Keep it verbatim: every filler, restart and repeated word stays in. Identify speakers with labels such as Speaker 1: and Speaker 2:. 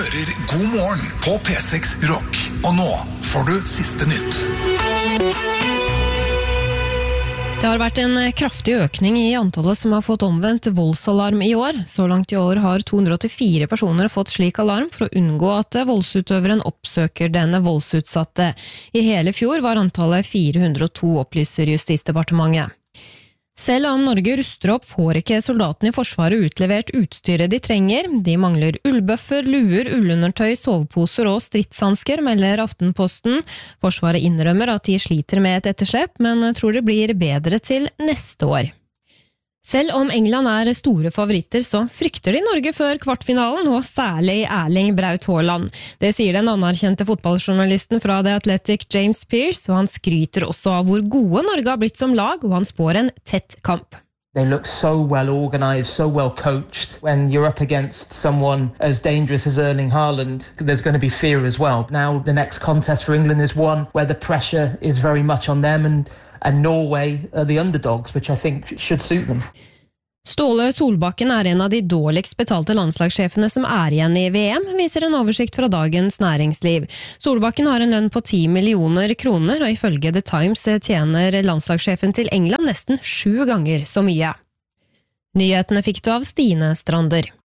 Speaker 1: hører God morgen på P seks Rock. Og nå får du siste nytt.
Speaker 2: Det har vært en kraftig økning i antallet som har fått omvendt voldsalarm i år. Så langt i år har to hundre og åttifire personer fått slik alarm for å unngå at voldsutøveren oppsøker denne voldsutsatte. I hele fjor var antallet fire hundre og to, opplyser Justisdepartementet. Selv om Norge ruster opp, får ikke soldatene i Forsvaret utlevert utstyret de trenger. De mangler ullbøffer, luer, ullundertøy, soveposer og stridshansker, melder Aftenposten. Forsvaret innrømmer at de sliter med et etterslep, men tror det blir bedre til neste år. Selv om England er store favoritter, så frykter de Norge før kvartfinalen, og særlig Erling Braut Haaland. Det sier den anerkjente fotballjournalisten fra The Athletic, James Pearce, og han skryter også av hvor gode Norge har blitt som lag, og han spår en tett kamp.
Speaker 3: They look so well organised, so well coached. When you're up against someone as dangerous as Erling Haaland, there's going to be fear as well. Now the next contest for England is one where the pressure is very much on them, and and Norway are the underdogs, which I think should suit them.
Speaker 2: Ståle Solbakken er en av de dårligst betalte landslagssjefene som er igjen i V M, viser en oversikt fra Dagens Næringsliv. Solbakken har en lønn på ti millioner kroner, og ifølge The Times tjener landslagssjefen til England nesten sju ganger så mye. Nyhetene fikk du av Stine Strander.